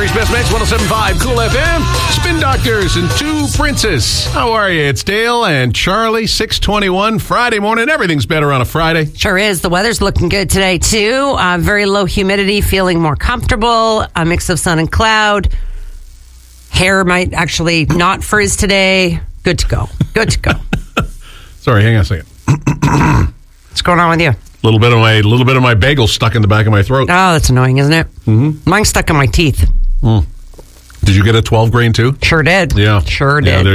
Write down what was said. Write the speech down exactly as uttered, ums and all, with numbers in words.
Surrey's Best Mix, one oh seven point five Cool F M. Spin Doctors and Two Princes. How are you? It's Dale and Charlie, six twenty-one, Friday morning. Everything's better on a Friday. Sure is. The weather's looking good today, too. Uh, very low humidity, feeling more comfortable. A mix of sun and cloud. Hair might actually not frizz today. Good to go. Good to go. Sorry, hang on a second. What's going on with you? Little bit of my little bit of my bagel stuck in the back of my throat. Oh, that's annoying, isn't it? Mm-hmm. Mine's stuck in my teeth. Mm. Did you get a twelve grain too? Sure did. Yeah. Sure yeah, did.